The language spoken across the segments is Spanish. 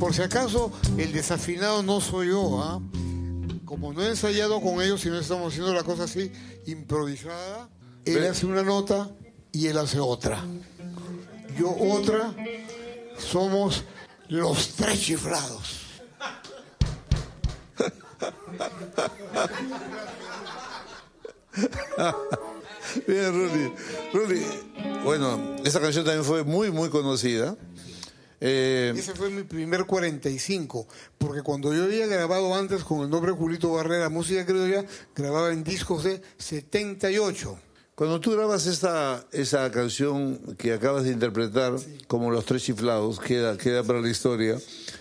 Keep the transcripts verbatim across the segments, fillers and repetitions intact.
por si acaso, el desafinado no soy yo, ¿ah? Como no he ensayado con ellos, sino estamos haciendo la cosa así, improvisada, él hace una nota y él hace otra. Yo otra, somos los tres chiflados. Bien, Ruli. Ruli, bueno, esa canción también fue muy, muy conocida. Eh, Ese fue mi primer cuarenta y cinco, porque cuando yo había grabado antes con el nombre Julito Barrera, música criolla, grababa en discos de setenta y ocho. Cuando tú grabas esta, esa canción que acabas de interpretar, sí, como Los Tres Chiflados, queda, queda para la historia,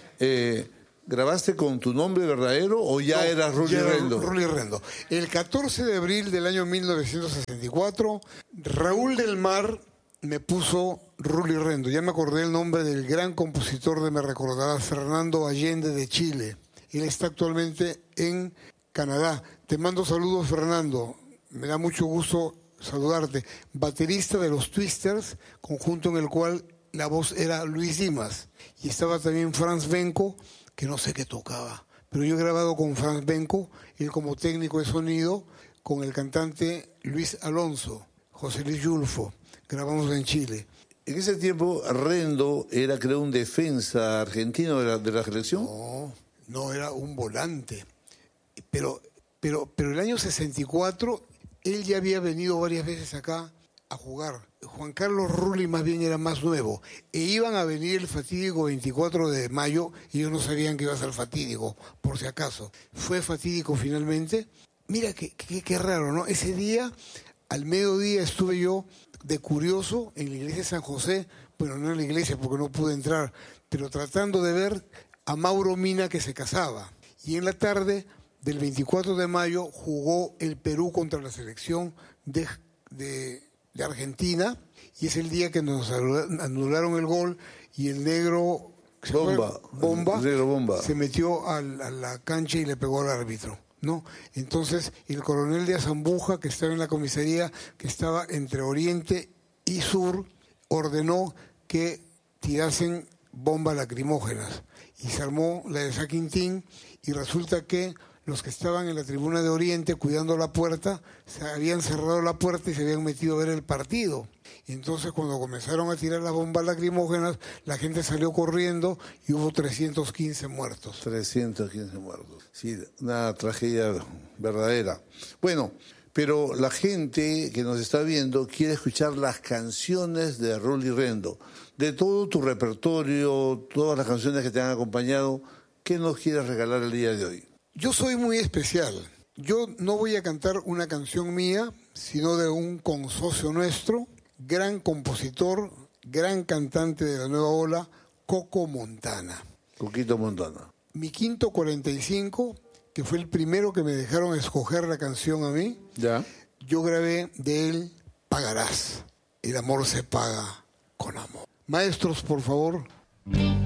eh, ¿grabaste con tu nombre verdadero o ya no, eras Ruli ya Rendo? Ruli Rendo. El catorce de abril del año mil novecientos sesenta y cuatro, Raúl del Mar me puso Ruli Rendo. Ya me acordé el nombre del gran compositor de Me Recordarás, Fernando Allende de Chile. Él está actualmente en Canadá. Te mando saludos, Fernando. Me da mucho gusto saludarte. Baterista de los Twisters, conjunto en el cual la voz era Luis Dimas. Y estaba también Franz Benko, que no sé qué tocaba. Pero yo he grabado con Franz Benko, él como técnico de sonido, con el cantante Luis Alonso, José Luis Yulfo. Grabamos en Chile. En ese tiempo, Rendo era, creo, un defensa argentino de la, de la selección. No, no, era un volante. Pero, pero, pero el año sesenta y cuatro, él ya había venido varias veces acá a jugar. Juan Carlos Rulli más bien era más nuevo. E iban a venir el fatídico veinticuatro de mayo y ellos no sabían que iba a ser fatídico, por si acaso. Fue fatídico finalmente. Mira qué, qué, qué raro, ¿no? Ese día, al mediodía, estuve yo de curioso en la iglesia de San José, bueno, no en la iglesia porque no pude entrar, pero tratando de ver a Mauro Mina que se casaba. Y en la tarde del veinticuatro de mayo jugó el Perú contra la selección de, de, de Argentina, y es el día que nos anularon el gol y el negro Bomba, bomba, el negro bomba se metió a la, a la cancha y le pegó al árbitro. ¿No? Entonces, el coronel de Azambuja, que estaba en la comisaría, que estaba entre Oriente y Sur, ordenó que tirasen bombas lacrimógenas. Y se armó la de San Quintín, y resulta que los que estaban en la tribuna de Oriente cuidando la puerta, se habían cerrado la puerta y se habían metido a ver el partido. Y entonces cuando comenzaron a tirar las bombas lacrimógenas, la gente salió corriendo y hubo trescientos quince muertos. trescientos quince muertos. Sí, una tragedia verdadera. Bueno, pero la gente que nos está viendo quiere escuchar las canciones de Ruli Rendo. De todo tu repertorio, todas las canciones que te han acompañado, ¿qué nos quieres regalar el día de hoy? Yo soy muy especial. Yo no voy a cantar una canción mía, sino de un consocio nuestro, gran compositor, gran cantante de la nueva ola, Coco Montana. Coquito Montana. Mi quinto cuarenta y cinco, que fue el primero que me dejaron escoger la canción a mí, ya. Yo grabé de él Pagarás. El amor se paga con amor. Maestros, por favor.